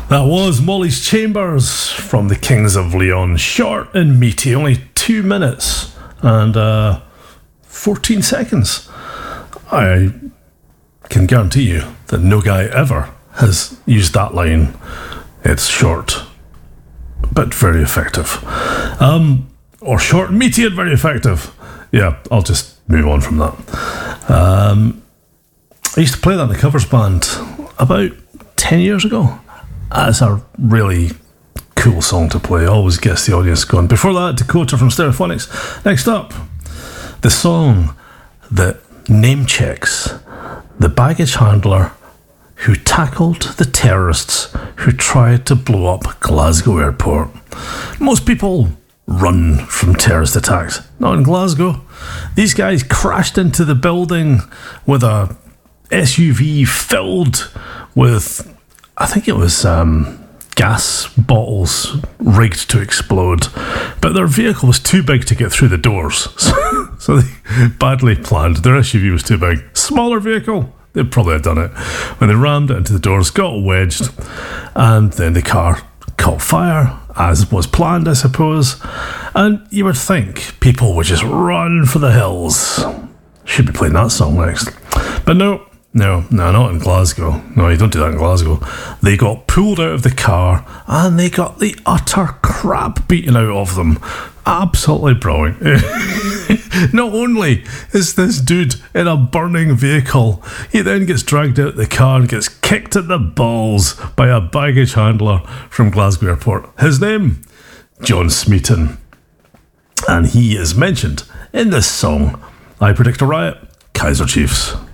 That was Molly's Chambers from the Kings of Leon. Short and meaty, only 2 minutes and 14 seconds. I can guarantee you that no guy ever has used that line. It's short, but very effective. Or short, meaty, and very effective. Yeah, I'll just move on from that. I used to play that in the covers band about 10 years ago. It's a really cool song to play. Always gets the audience going. Before that, Dakota from Stereophonics. Next up, the song that name checks the baggage handler who tackled the terrorists who tried to blow up Glasgow Airport. Most people run from terrorist attacks. Not in Glasgow. These guys crashed into the building with a SUV filled with, I think it was gas bottles rigged to explode, but their vehicle was too big to get through the doors. So they badly planned. Their SUV was too big. Smaller vehicle, they'd probably have done it. When they rammed it into the doors, got wedged, and then the car caught fire, as was planned, I suppose. And you would think people would just run for the hills. Should be playing that song next. But no, not in Glasgow. No, you don't do that in Glasgow. They got pulled out of the car and they got the utter crap beaten out of them. Absolutely brilliant. Not only is this dude in a burning vehicle, he then gets dragged out of the car and gets kicked in the balls by a baggage handler from Glasgow Airport. His name, John Smeaton. And he is mentioned in this song. I Predict a Riot, Kaiser Chiefs.